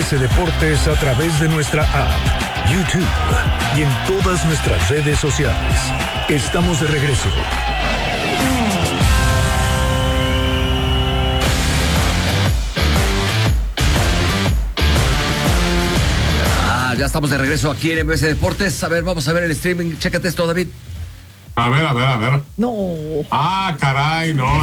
MBS Deportes a través de nuestra app, YouTube y en todas nuestras redes sociales. Estamos de regreso. Ya estamos de regreso aquí en MBS Deportes. A ver, vamos a ver el streaming. Chécate esto, David. A ver. No. Ah, caray, no.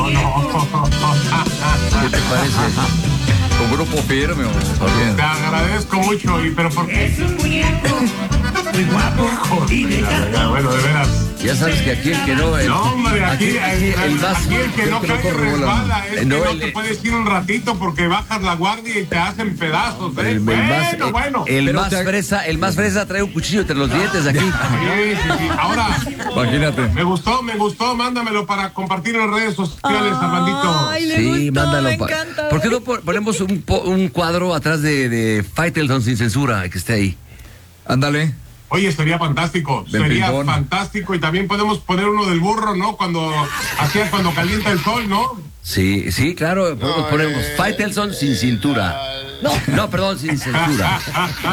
¿Qué te parece? ¿Con grupo firme o Te agradezco mucho, pero ¿por qué? Es un muñeco muy guapo y de cartón. Bueno, de veras. Ya sabes que aquí el que no... No, hombre, aquí el que no cae resbala. Es que no te puedes ir un ratito porque bajas la guardia y te hacen pedazos. Bueno. El más fresa trae un cuchillo entre los dientes aquí. Sí. Ahora, imagínate. Me gustó. Mándamelo para compartir en redes sociales, Armandito. Ay, le Sí, gustó, mándalo. me encanta. ¿Por qué no ponemos un cuadro atrás de Faitelson sin censura que esté ahí? Ándale. Oye, sería fantástico. Fantástico. Y también podemos poner uno del burro, ¿no? Cuando calienta el sol, ¿no? Sí, claro. Ponemos Faitelson sin cintura. No, perdón, sin censura.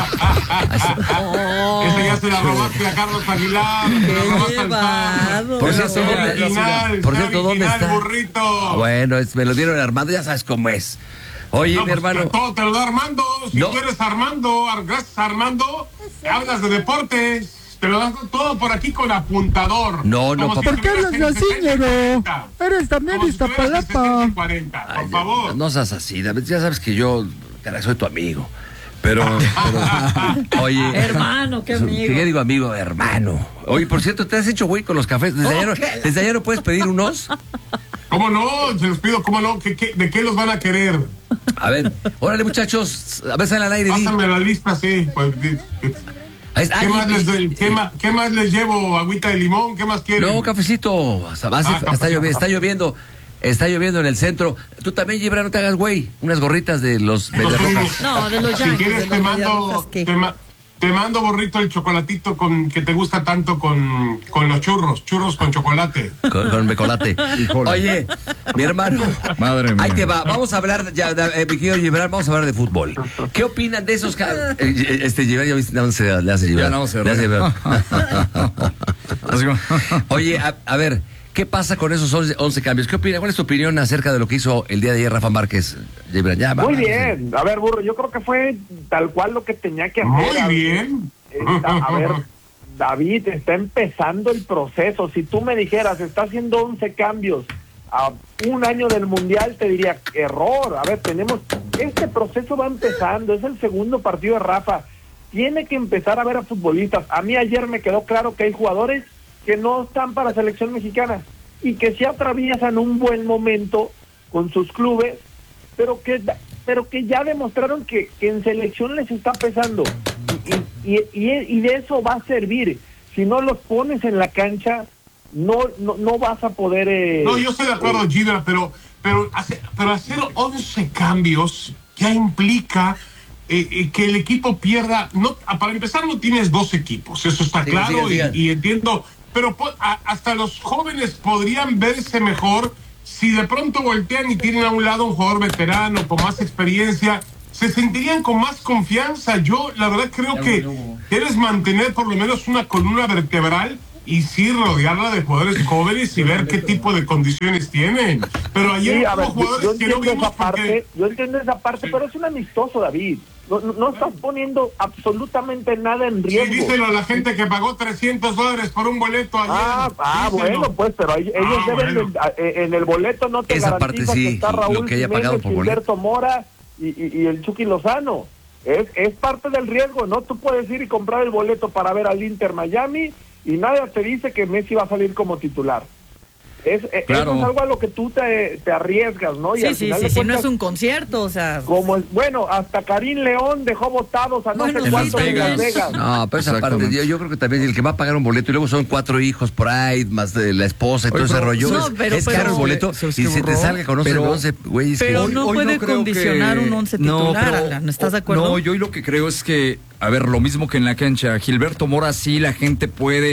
Esa ya se la robaste a Carlos Aguilar. Por cierto, ¿dónde está? Burrito. Bueno, me lo dieron Armando, ya sabes cómo es. Oye, mi hermano. Todo te lo da Armando. Si tú eres Armando, gracias a Armando, hablas de deportes. Te lo das todo por aquí con apuntador. No, ¿Por qué hablas así, ñero? Eres también de Iztapalapa. Por favor. No seas así, David. Ya sabes que yo, caray, soy tu amigo. Pero oye. Hermano, qué amigo. ¿Qué digo amigo? Hermano. Oye, por cierto, ¿te has hecho güey con los cafés? ¿Desde ayer no puedes pedir unos? ¿Cómo no? Se los pido, ¿cómo no? ¿De qué los van a querer? A ver, órale, muchachos, a ver, salen al aire. Pásame la lista, sí. Pues, ¿Qué más les llevo? ¿Agüita de limón? ¿Qué más quieren? No, cafecito. Está lloviendo. Está lloviendo en el centro. Tú también, Gibran, no te hagas güey. Unas gorritas de los Mediarrojas. No, de los Si quieres te mando, Borrito, el chocolatito que te gusta tanto con los churros con chocolate. Con mecolate. Oye, mi hermano. Madre mía. Ahí te va. Vamos a hablar, mi querido Gibran, vamos a hablar de fútbol. ¿Qué opinan de esos Gibran, ya viste, no se le hace Gibran. Ya no se le Oye, a ver, ¿qué pasa con esos 11 cambios? ¿Qué opina? ¿Cuál es tu opinión acerca de lo que hizo el día de ayer Rafa Márquez? Muy bien. A ver, burro, yo creo que fue tal cual lo que tenía que hacer. Muy bien. A ver, David, está empezando el proceso. Si tú me dijeras, está haciendo 11 cambios a un año del Mundial, te diría, error. A ver, este proceso va empezando, es el segundo partido de Rafa. Tiene que empezar a ver a futbolistas. A mí ayer me quedó claro que hay jugadores que no están para la selección mexicana y que sí atraviesan un buen momento con sus clubes, pero que ya demostraron que en selección les está pesando y de eso va a servir. Si no los pones en la cancha, no vas a poder... No, yo estoy de acuerdo, Gibran, pero hacer 11 cambios ya implica que el equipo pierda. Para empezar, no tienes 2 equipos, eso está claro. Y entiendo, pero hasta los jóvenes podrían verse mejor si de pronto voltean y tienen a un lado un jugador veterano con más experiencia. Se sentirían con más confianza. Yo la verdad creo que debes mantener por lo menos una columna vertebral y sí rodearla de jugadores jóvenes y ver qué tipo de condiciones tienen. Pero ayer hubo jugadores que no vimos porque... Yo entiendo esa parte, pero es un amistoso, David. No estás poniendo absolutamente nada en riesgo. Sí, díselo a la gente que pagó $300 por un boleto ayer. Bueno, pues, pero ellos deben... En el boleto no te esa garantiza parte sí, que está Raúl Jiménez, Gilberto Mora y el Chucky Lozano. Es parte del riesgo, ¿no? Tú puedes ir y comprar el boleto para ver al Inter Miami y nadie te dice que Messi va a salir como titular. Eso es algo a lo que tú te arriesgas, ¿no? Y sí, no es un concierto, o sea... hasta Karim León dejó votados a no sé cuántos en Las Vegas. No, pero esa parte, yo creo que también el que va a pagar un boleto y luego son 4 hijos por ahí, más de la esposa y todo ese rollo. Es caro el boleto y si te salga con 11 güeyes... Pero no puede condicionar un 11 titular, Alan, ¿estás de acuerdo? No, yo lo que creo es que, a ver, lo mismo que en la cancha, Gilberto Mora sí la gente puede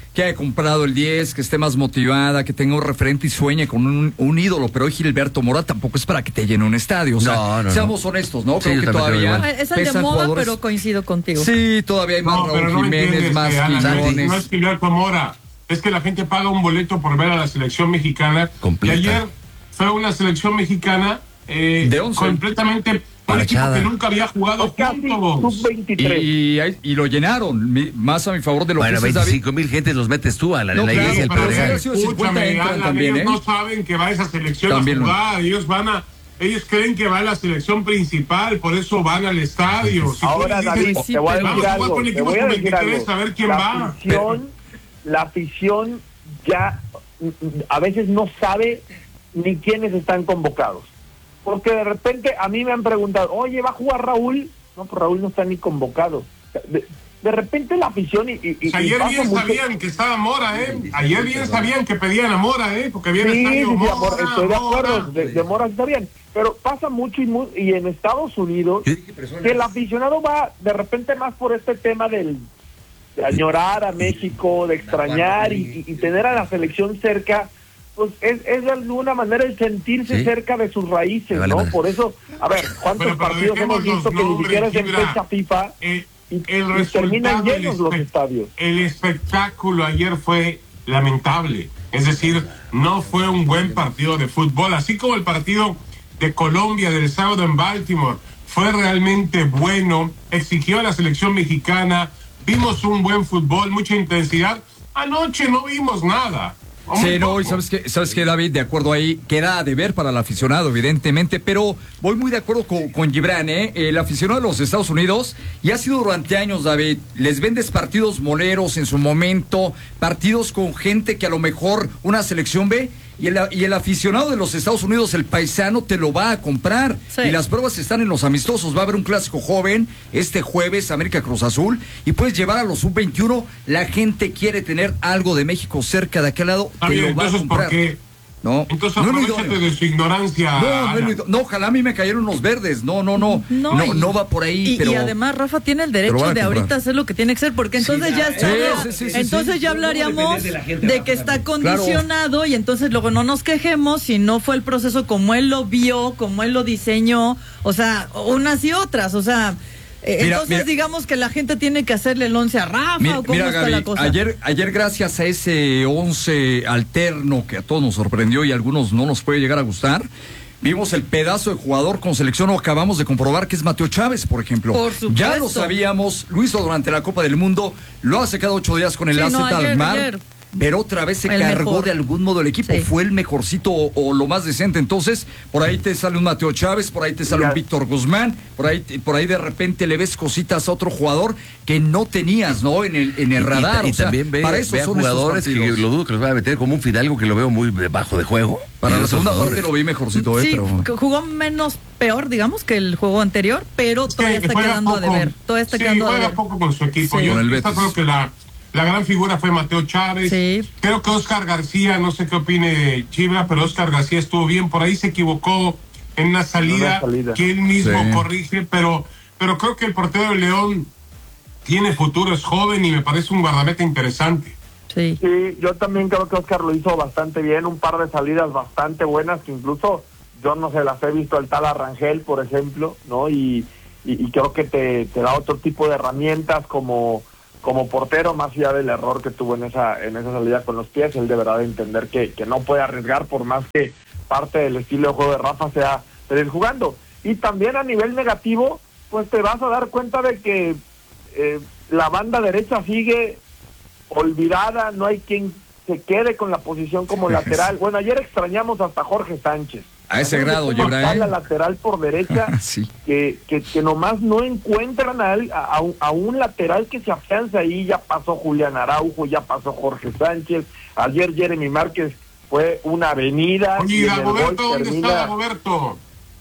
que haya comprado el 10, que esté más motivada, que tenga un referente y sueñe con un ídolo. Pero hoy Gilberto Mora tampoco es para que te llene un estadio. O sea, seamos honestos, ¿no? Creo que todavía es el de moda, jugadores... pero coincido contigo. Sí, todavía hay más Raúl Jiménez, más Quiñones. No es Gilberto Mora, es que la gente paga un boleto por ver a la selección mexicana. Completa. Y ayer fue una selección mexicana de 11. Completamente un equipo que nunca había jugado juntos. Y lo llenaron, más a mi favor de lo que es 25,000 gente los metes tú a la iglesia. Ellos no saben que va a esa selección a jugar, ellos creen que va a la selección principal, por eso van al estadio. Si ahora, David, te voy a decir algo. Te voy a decir algo. A ver quién va. La afición ya a veces no sabe ni quiénes están convocados. Porque de repente a mí me han preguntado, oye, ¿va a jugar Raúl? No, pues Raúl no está ni convocado. De repente la afición ayer bien sabían que estaba Mora, Ayer bien sabían que pedían a Mora, porque viene estadio Mora. Estoy de acuerdo, de Mora está bien. Pero pasa mucho y en Estados Unidos que el aficionado va de repente más por este tema de añorar a México, de extrañar y tener a la selección cerca. Pues es de alguna manera el sentirse cerca de sus raíces, ¿no? Por eso, a ver, ¿cuántos partidos hemos visto que ni siquiera es en fecha FIFA y terminan llenos los estadios? El espectáculo ayer fue lamentable, es decir, no fue un buen partido de fútbol, así como el partido de Colombia del sábado en Baltimore fue realmente bueno, exigió a la selección mexicana, vimos un buen fútbol, mucha intensidad. Anoche no vimos nada. Sí, no, y sabes que David, de acuerdo ahí, queda a deber para el aficionado, evidentemente, pero voy muy de acuerdo con Gibran, el aficionado de los Estados Unidos, y ha sido durante años, David, les vendes partidos moleros en su momento, partidos con gente que a lo mejor una selección ve, y el aficionado de los Estados Unidos, el paisano, te lo va a comprar. Sí. Y las pruebas están en los amistosos. Va a haber un clásico joven este jueves, América Cruz Azul, y puedes llevar a los sub-21. La gente quiere tener algo de México cerca de aquel lado. Te lo va a comprar. ¿Por qué? No, entonces aprovechate de su ignorancia. No, ojalá a mí me cayeron los verdes. No va por ahí. Y además Rafa tiene el derecho de ahorita hacer lo que tiene que ser, porque entonces ya hablaríamos de que está condicionado, y entonces luego no nos quejemos si no fue el proceso como él lo vio, como él lo diseñó, o sea, unas y otras, o sea. Entonces digamos que la gente tiene que hacerle el 11 a Rafa, ¿o cómo está Gaby, la cosa? Ayer gracias a ese 11 alterno que a todos nos sorprendió y a algunos no nos puede llegar a gustar, vimos el pedazo de jugador con selección, o acabamos de comprobar que es Mateo Chávez, por ejemplo. Por supuesto. Ya lo sabíamos, lo hizo durante la Copa del Mundo, lo hace cada 8 días con el AZ Alkmaar. Pero otra vez se cargó mejor de algún modo el equipo, fue el mejorcito o lo más decente. Entonces, por ahí te sale un Mateo Chávez, por ahí te sale un Víctor Guzmán, por ahí de repente le ves cositas a otro jugador que no tenías, ¿no? En el radar. Y también ve a jugadores que lo dudo que los van a meter, como un Fidalgo que lo veo muy bajo de juego. Para la segunda parte lo vi mejorcito, pero jugó menos peor, digamos, que el juego anterior, pero todavía está quedando a deber. Todavía está quedando a deber. Juega poco con su equipo. Yo creo que la gran figura fue Mateo Chávez. Creo que Oscar García, no sé qué opine Chivra, pero Oscar García estuvo bien. Por ahí se equivocó en una salida. Que él mismo corrige, pero creo que el portero de León tiene futuro, es joven y me parece un guardameta interesante. Sí, yo también creo que Oscar lo hizo bastante bien, un par de salidas bastante buenas, que incluso yo no se las he visto al tal Arrangel, por ejemplo, ¿no? Y creo que te da otro tipo de herramientas como portero, más allá del error que tuvo en esa salida con los pies. Él deberá de entender que no puede arriesgar, por más que parte del estilo de juego de Rafa sea seguir jugando. Y también a nivel negativo, pues te vas a dar cuenta de que la banda derecha sigue olvidada, no hay quien se quede con la posición como lateral. Bueno, ayer extrañamos hasta Jorge Sánchez. A ese grado, la lateral por derecha, que nomás no encuentran a un lateral que se afiance ahí. Ya pasó Julián Araujo, ya pasó Jorge Sánchez, ayer Jeremy Márquez fue una avenida. Oye, Dagoberto, ¿dónde está Dagoberto?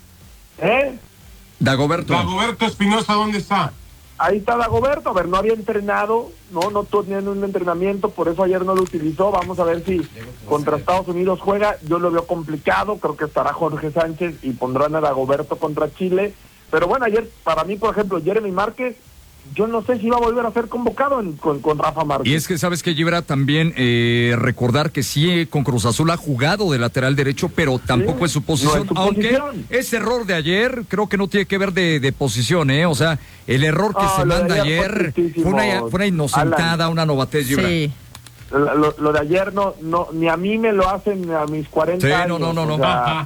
Dagoberto Espinosa, ¿dónde está? Ahí está Dagoberto, a ver, no había entrenado, no tenía un entrenamiento, por eso ayer no lo utilizó. Vamos a ver si contra Estados Unidos juega. Yo lo veo complicado, creo que estará Jorge Sánchez y pondrán a Dagoberto contra Chile. Pero bueno, ayer para mí, por ejemplo, Jeremy Márquez yo no sé si va a volver a ser convocado con Rafa Márquez. Y es que sabes que Gibra también recordar que sí con Cruz Azul ha jugado de lateral derecho, pero tampoco es su posición, aunque ese error de ayer creo que no tiene que ver de posición, o sea, el error que se manda ayer fue una inocentada, Alan, una novatez, Gibra. Sí. Lo de ayer no, ni a mí me lo hacen a mis 40 años. No. O sea,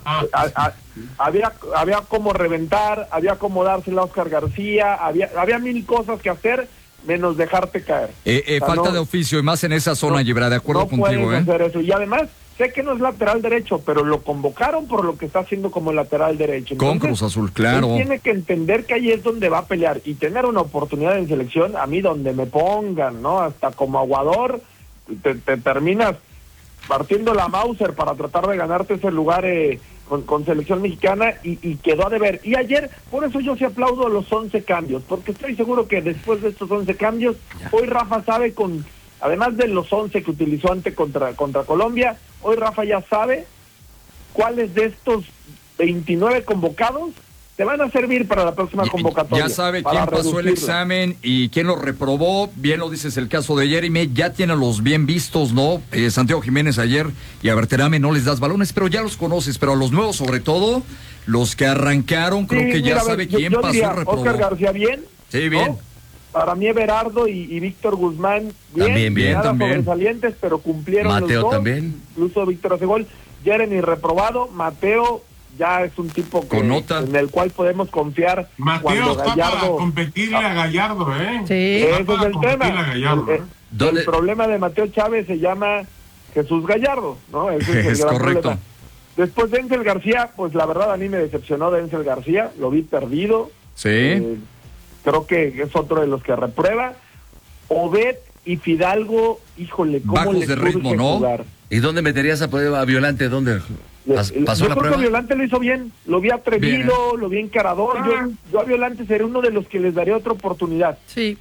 había como reventar, había como dársela a Oscar García, había mil cosas que hacer, menos dejarte caer. Falta de oficio, y más en esa zona, Gibra, de acuerdo contigo. Puedes hacer eso. Y además, sé que no es lateral derecho, pero lo convocaron por lo que está haciendo como lateral derecho. Entonces, con Cruz Azul, claro. Él tiene que entender que ahí es donde va a pelear, y tener una oportunidad en selección, a mí donde me pongan, ¿no? Hasta como aguador, te terminas partiendo la Mauser para tratar de ganarte ese lugar con selección mexicana, y quedó a deber. Y ayer, por eso yo sí aplaudo los 11 cambios, porque estoy seguro que después de estos 11 cambios, hoy Rafa sabe, además de los 11 que utilizó antes contra Colombia, hoy Rafa ya sabe cuáles de estos 29 convocados te van a servir para la próxima convocatoria. Ya sabe quién pasó el examen y quién lo reprobó. Bien lo dices, el caso de Jeremy, ya tiene los bien vistos, ¿no? Santiago Jiménez ayer, y a Berterame no les das balones, pero ya los conoces. Pero a los nuevos, sobre todo, los que arrancaron, creo que ya sabe quién pasó y reprobó. Oscar García, bien. Sí, bien. ¿No? Para mí Everardo y Víctor Guzmán, bien. También. Sobresalientes, pero cumplieron Mateo los dos. También. Incluso Víctor hace gol. Jeremy reprobado. Mateo ya es un tipo en el cual podemos confiar. Mateo está Gallardo, para competirle a Gallardo, Sí. Ese es el tema. El problema de Mateo Chávez se llama Jesús Gallardo, ¿no? Ese es el gran correcto. Problema. Después Denzel García, pues la verdad a mí me decepcionó Denzel García, lo vi perdido. Sí. Creo que es otro de los que reprueba. Obed y Fidalgo, híjole, cómo bajos les de ritmo, ¿no? jugar. ¿Y dónde meterías a Violante? ¿Dónde pasó la prueba? Yo creo que Violante lo hizo bien, lo vi atrevido, lo vi encarador. Yo a Violante sería uno de los que les daría otra oportunidad. Sí.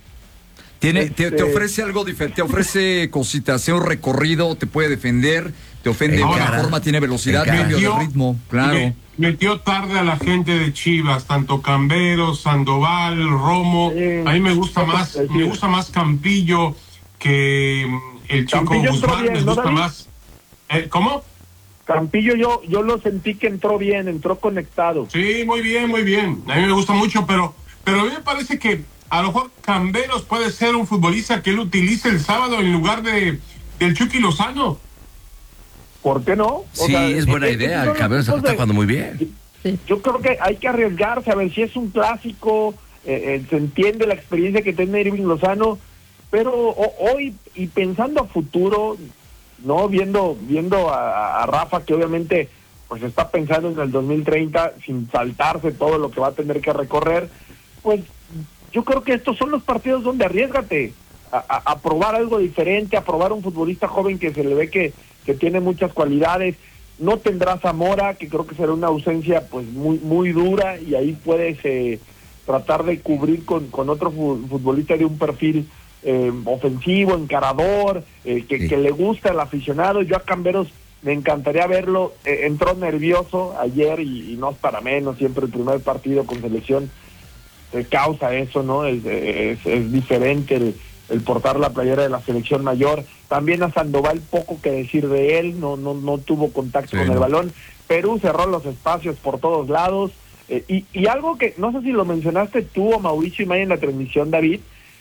Te ofrece algo diferente, te ofrece cositas, hace un recorrido, te puede defender, te ofende de cada forma, tiene velocidad, cambio de ritmo, claro. Metió tarde a la gente de Chivas, tanto Camberos, Sandoval, Romo. A mí me gusta más Campillo que el chico Campillo Guzmán, me gusta más. ¿Cómo? Campillo yo lo sentí que entró bien, entró conectado. Sí, muy bien. A mí me gusta mucho, pero a mí me parece que a lo mejor Camberos puede ser un futbolista que él utilice el sábado en lugar del Chucky Lozano. ¿Por qué no? Sí, es buena idea, el Camberos está jugando muy bien. Yo creo que hay que arriesgarse, a ver si es un clásico, se entiende la experiencia que tiene Irving Lozano, pero hoy, y pensando a futuro, no viendo a Rafa, que obviamente pues está pensando en el 2030 sin saltarse todo lo que va a tener que recorrer, pues yo creo que estos son los partidos donde arriésgate a probar algo diferente, a probar un futbolista joven que se le ve que tiene muchas cualidades. No tendrá Zamora, que creo que será una ausencia pues muy dura, y ahí puedes tratar de cubrir con otro futbolista de un perfil ofensivo, encarador, que le gusta al aficionado. Yo a Camberos me encantaría verlo, entró nervioso ayer y no es para menos, siempre el primer partido con selección causa eso, ¿no? Es diferente el portar la playera de la selección mayor. También a Sandoval, poco que decir de él, no tuvo contacto con el balón. Perú cerró los espacios por todos lados, y algo que no sé si lo mencionaste tú o Mauricio y Maya en la transmisión, David,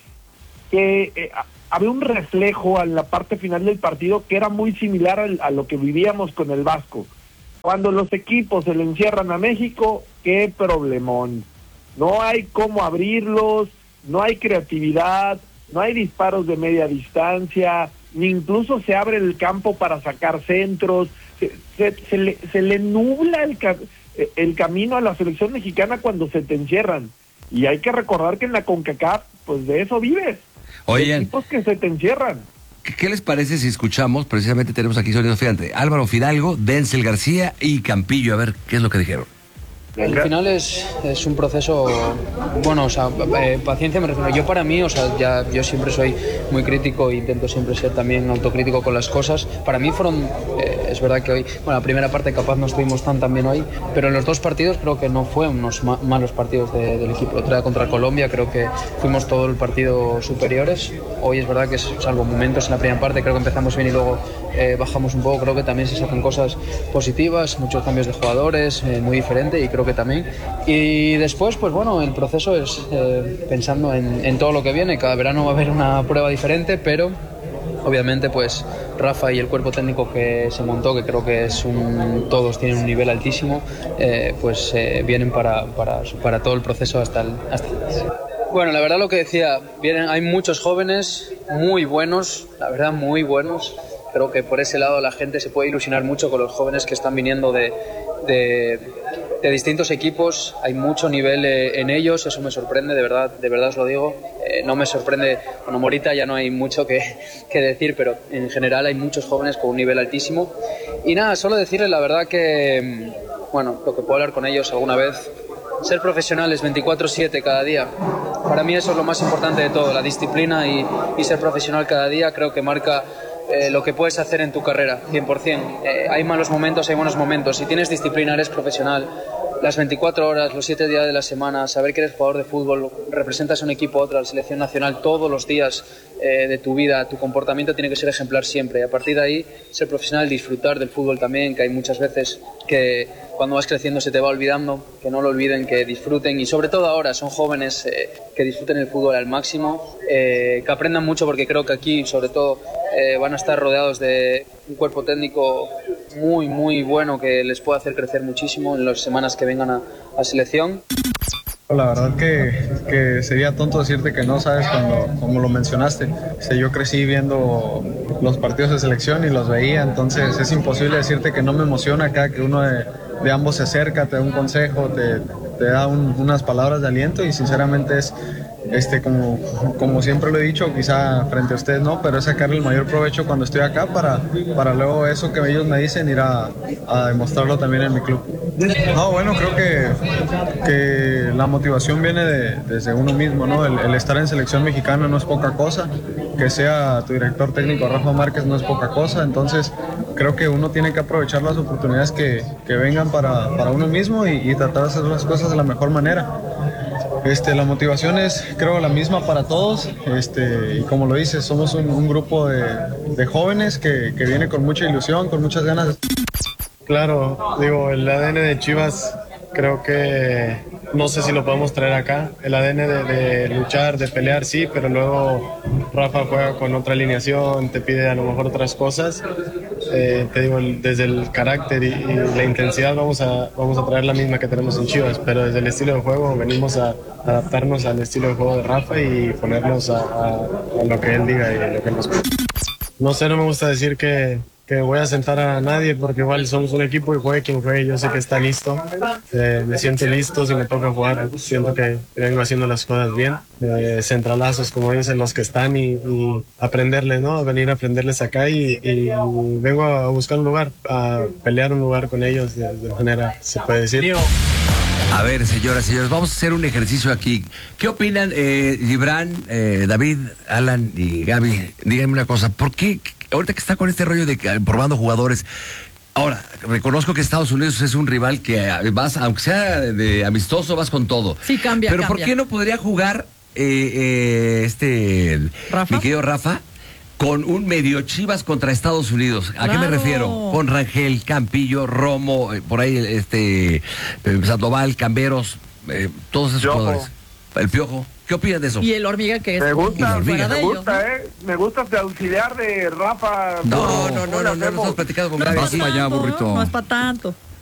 que había un reflejo en la parte final del partido que era muy similar a lo que vivíamos con el Vasco. Cuando los equipos se le encierran a México, qué problemón. No hay cómo abrirlos, no hay creatividad, no hay disparos de media distancia, ni incluso se abre el campo para sacar centros, se le nubla el camino a la selección mexicana cuando se te encierran. Y hay que recordar que en la CONCACAF, pues de eso vives. Oigan, equipos que se te encierran. ¿Qué les parece si escuchamos? Precisamente tenemos aquí sonidos, fíjate, Álvaro Fidalgo, Denzel García y Campillo, a ver qué es lo que dijeron. Al final es un proceso, bueno, o sea, paciencia me refiero. Yo para mí, o sea, yo siempre soy muy crítico e intento siempre ser también autocrítico con las cosas. Para mí fueron Es verdad que hoy, bueno, la primera parte capaz no estuvimos tan bien hoy, pero en los dos partidos creo que no fue unos malos partidos del equipo. El otro día contra Colombia creo que fuimos todo el partido superiores. Hoy es verdad que salvo momentos en la primera parte creo que empezamos bien y luego bajamos un poco. Creo que también se sacan cosas positivas, muchos cambios de jugadores, muy diferente, y creo que también. Y después, pues bueno, el proceso es pensando en todo lo que viene. Cada verano va a haber una prueba diferente, pero obviamente pues Rafa y el cuerpo técnico que se montó, que creo que todos tienen un nivel altísimo, pues vienen para todo el proceso hasta el Bueno, la verdad lo que decía, hay muchos jóvenes muy buenos, la verdad muy buenos. Creo que por ese lado la gente se puede ilusionar mucho con los jóvenes que están viniendo de distintos equipos. Hay mucho nivel en ellos, eso me sorprende, de verdad os lo digo. No me sorprende, bueno, Morita ya no hay mucho que decir, pero en general hay muchos jóvenes con un nivel altísimo. Y nada, solo decirles la verdad que, bueno, lo que puedo hablar con ellos alguna vez, ser profesionales 24/7 cada día. Para mí eso es lo más importante de todo, la disciplina y ser profesional cada día creo que marca lo que puedes hacer en tu carrera, 100%. Hay malos momentos, hay buenos momentos. Si tienes disciplina, eres profesional. Las 24 horas, los 7 días de la semana, saber que eres jugador de fútbol, representas a un equipo a otro, a la selección nacional todos los días de tu vida, tu comportamiento tiene que ser ejemplar siempre. Y a partir de ahí, ser profesional, disfrutar del fútbol también, que hay muchas veces que cuando vas creciendo se te va olvidando, que no lo olviden, que disfruten, y sobre todo ahora son jóvenes, que disfruten el fútbol al máximo, que aprendan mucho, porque creo que aquí sobre todo van a estar rodeados de un cuerpo técnico muy muy bueno que les puede hacer crecer muchísimo en las semanas que vengan a selección. La verdad que sería tonto decirte que no, sabes, como lo mencionaste. Yo crecí viendo los partidos de selección y los veía, entonces es imposible decirte que no me emociona cada que uno de ambos se acerca, te da un consejo, te da unas palabras de aliento, y sinceramente es como siempre lo he dicho, quizá frente a ustedes no, pero es sacarle el mayor provecho cuando estoy acá para luego eso que ellos me dicen ir a demostrarlo también en mi club. No, bueno, creo que la motivación viene desde uno mismo, ¿no? El estar en selección mexicana no es poca cosa, que sea tu director técnico Rafa Márquez no es poca cosa, entonces creo que uno tiene que aprovechar las oportunidades que vengan para uno mismo y tratar de hacer las cosas de la mejor manera. La motivación es, creo, la misma para todos, y como lo dices, somos un grupo de jóvenes que viene con mucha ilusión, con muchas ganas. Claro, digo, el ADN de Chivas creo que no sé si lo podemos traer acá. El ADN de luchar, de pelear, sí, pero luego Rafa juega con otra alineación, te pide a lo mejor otras cosas. Te digo, desde el carácter y la intensidad vamos a traer la misma que tenemos en Chivas, pero desde el estilo de juego venimos a adaptarnos al estilo de juego de Rafa y ponernos a lo que él diga y a lo que nos pide. No sé, no me gusta decir que voy a sentar a nadie, porque igual somos un equipo y juegue quien juegue, yo sé que está listo. Me siento listo, si me toca jugar, siento que vengo haciendo las cosas bien. Centralazos, como dicen los que están, y aprenderles, ¿no? Venir a aprenderles acá y vengo a buscar un lugar, a pelear un lugar con ellos, de manera, se puede decir. A ver, señoras y señores, vamos a hacer un ejercicio aquí. ¿Qué opinan, Gibran, David, Alan y Gaby? Díganme una cosa, ¿por qué ahorita que está con este rollo de probando jugadores? Ahora, reconozco que Estados Unidos es un rival que vas, aunque sea de amistoso, vas con todo. Sí, cambia. Pero ¿por qué no podría jugar mi querido Rafa con un medio Chivas contra Estados Unidos? ¿A qué me refiero? Con Rangel, Campillo, Romo, por ahí Sandoval, Camberos, todos esos jugadores. El Piojo. ¿Qué opinas de eso? Y el Hormiga, que es me gusta, ¿no? Me gusta de auxiliar de Rafa. No, estás platicando con Gaby. No es para tanto.